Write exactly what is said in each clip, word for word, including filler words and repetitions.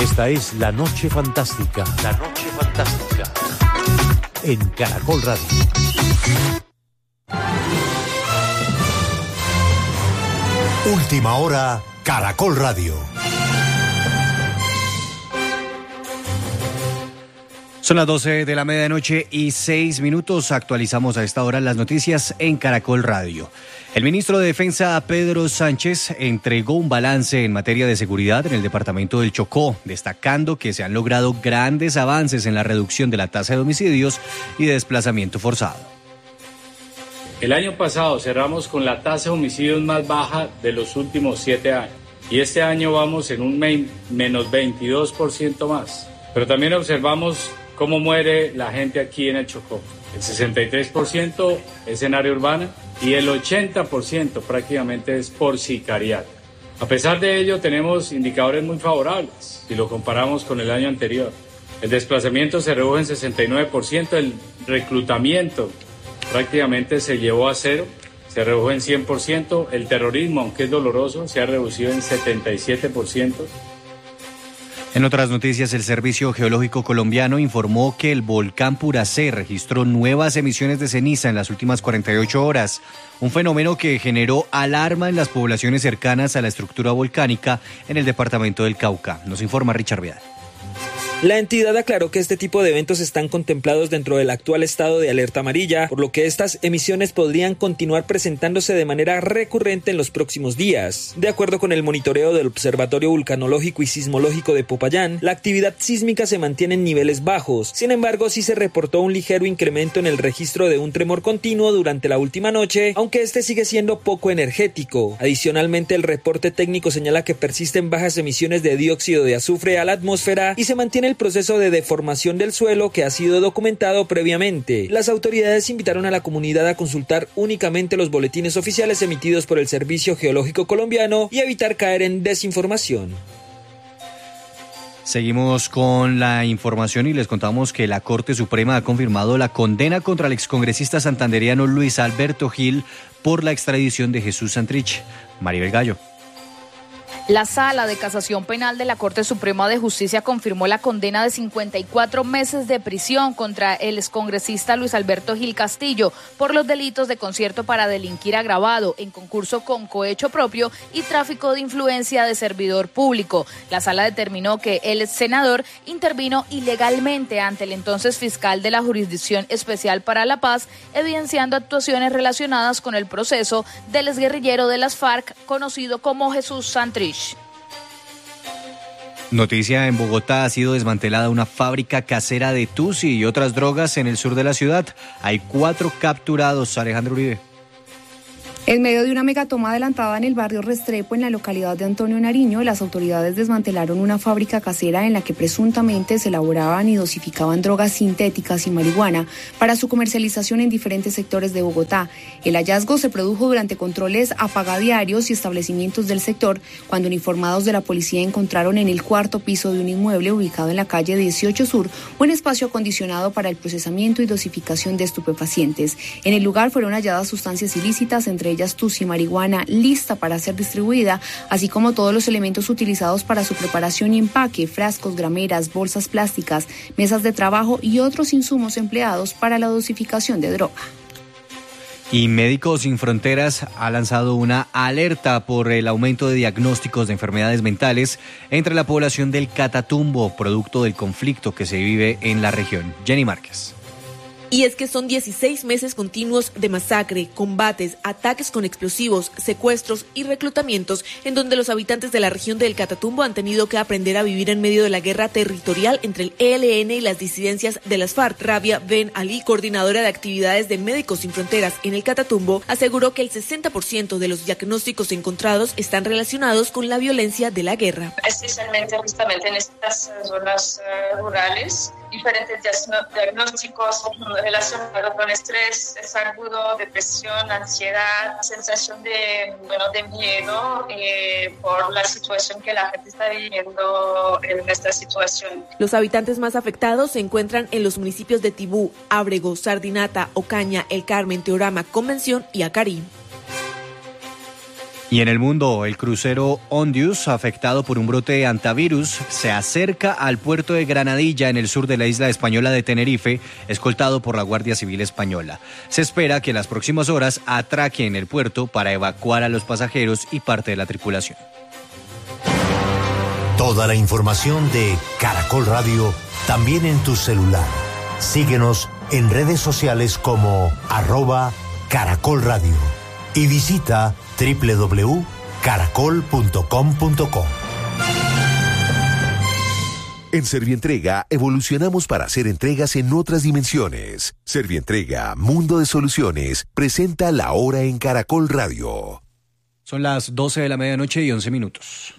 Esta es La Noche Fantástica. La Noche Fantástica. En Caracol Radio. Última hora, Caracol Radio. Son las doce de la medianoche y seis minutos. Actualizamos a esta hora las noticias en Caracol Radio. El ministro de Defensa, Pedro Sánchez, entregó un balance en materia de seguridad en el departamento del Chocó, destacando que se han logrado grandes avances en la reducción de la tasa de homicidios y de desplazamiento forzado. El año pasado cerramos con la tasa de homicidios más baja de los últimos siete años y este año vamos en un menos veintidós por ciento más. Pero también observamos cómo muere la gente aquí en el Chocó. El sesenta y tres por ciento es en área urbana y el ochenta por ciento prácticamente es por sicariato. A pesar de ello, tenemos indicadores muy favorables si lo comparamos con el año anterior. El desplazamiento se redujo en sesenta y nueve por ciento, el reclutamiento prácticamente se llevó a cero, se redujo en cien por ciento, el terrorismo, aunque es doloroso, se ha reducido en setenta y siete por ciento. En otras noticias, el Servicio Geológico Colombiano informó que el volcán Puracé registró nuevas emisiones de ceniza en las últimas cuarenta y ocho horas, un fenómeno que generó alarma en las poblaciones cercanas a la estructura volcánica en el departamento del Cauca. Nos informa Richard Vidal. La entidad aclaró que este tipo de eventos están contemplados dentro del actual estado de alerta amarilla, por lo que estas emisiones podrían continuar presentándose de manera recurrente en los próximos días. De acuerdo con el monitoreo del Observatorio Vulcanológico y Sismológico de Popayán, la actividad sísmica se mantiene en niveles bajos. Sin embargo, sí se reportó un ligero incremento en el registro de un tremor continuo durante la última noche, aunque este sigue siendo poco energético. Adicionalmente, el reporte técnico señala que persisten bajas emisiones de dióxido de azufre a la atmósfera y se mantiene el proceso de deformación del suelo que ha sido documentado previamente. Las autoridades invitaron a la comunidad a consultar únicamente los boletines oficiales emitidos por el Servicio Geológico Colombiano y evitar caer en desinformación. Seguimos con la información y les contamos que la Corte Suprema ha confirmado la condena contra el excongresista santandereano Luis Alberto Gil por la extradición de Jesús Santrich. Maribel Gallo. La Sala de Casación Penal de la Corte Suprema de Justicia confirmó la condena de cincuenta y cuatro meses de prisión contra el excongresista Luis Alberto Gil Castillo por los delitos de concierto para delinquir agravado en concurso con cohecho propio y tráfico de influencia de servidor público. La Sala determinó que el senador intervino ilegalmente ante el entonces fiscal de la Jurisdicción Especial para la Paz, evidenciando actuaciones relacionadas con el proceso del exguerrillero de las FARC conocido como Jesús Santrich. Noticia: en Bogotá ha sido desmantelada una fábrica casera de tusi y otras drogas en el sur de la ciudad. Hay cuatro capturados. Alejandro Uribe. En medio de una megatoma adelantada en el barrio Restrepo, en la localidad de Antonio Nariño, las autoridades desmantelaron una fábrica casera en la que presuntamente se elaboraban y dosificaban drogas sintéticas y marihuana para su comercialización en diferentes sectores de Bogotá. El hallazgo se produjo durante controles a pagadiarios y establecimientos del sector, cuando uniformados de la policía encontraron en el cuarto piso de un inmueble ubicado en la calle dieciocho Sur un espacio acondicionado para el procesamiento y dosificación de estupefacientes. En el lugar fueron halladas sustancias ilícitas, entre ellas tusi, marihuana lista para ser distribuida, así como todos los elementos utilizados para su preparación y empaque: frascos, grameras, bolsas plásticas, mesas de trabajo y otros insumos empleados para la dosificación de droga. Y Médicos Sin Fronteras ha lanzado una alerta por el aumento de diagnósticos de enfermedades mentales entre la población del Catatumbo, producto del conflicto que se vive en la región. Jenny Márquez. Y es que son dieciséis meses continuos de masacre, combates, ataques con explosivos, secuestros y reclutamientos, en donde los habitantes de la región del Catatumbo han tenido que aprender a vivir en medio de la guerra territorial entre el E L N y las disidencias de las FARC. Rabia Ben Ali, coordinadora de actividades de Médicos Sin Fronteras en el Catatumbo, aseguró que el sesenta por ciento de los diagnósticos encontrados están relacionados con la violencia de la guerra. Especialmente justamente en estas zonas uh, rurales, diferentes diagnósticos relacionados con estrés, estrés agudo, depresión, ansiedad, sensación de, bueno, de miedo eh, por la situación que la gente está viviendo en esta situación. Los habitantes más afectados se encuentran en los municipios de Tibú, Ábrego, Sardinata, Ocaña, El Carmen, Teorama, Convención y Acarí. Y en el mundo, el crucero Ondius, afectado por un brote de antivirus, se acerca al puerto de Granadilla, en el sur de la isla española de Tenerife, escoltado por la Guardia Civil Española. Se espera que en las próximas horas atraque en el puerto para evacuar a los pasajeros y parte de la tripulación. Toda la información de Caracol Radio, también en tu celular. Síguenos en redes sociales como arroba Caracol Radio y visita doble u doble u doble u punto caracol punto com punto co. En Servientrega evolucionamos para hacer entregas en otras dimensiones. Servientrega, Mundo de Soluciones, presenta La Hora en Caracol Radio. Son las doce de la medianoche y once minutos.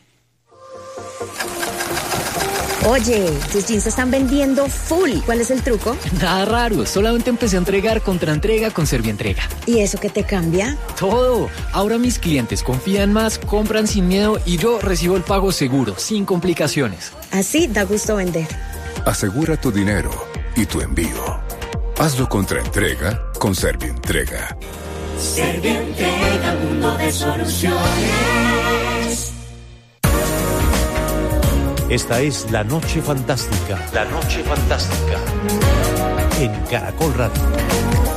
Oye, tus jeans se están vendiendo full. ¿Cuál es el truco? Nada raro, solamente empecé a entregar contra entrega con Servientrega. ¿Y eso qué te cambia? Todo. Ahora mis clientes confían más, compran sin miedo y yo recibo el pago seguro, sin complicaciones. Así da gusto vender. Asegura tu dinero y tu envío. Hazlo contra entrega con Servientrega. Servientrega, mundo de soluciones. Esta es La Noche Fantástica. La Noche Fantástica. En Caracol Radio.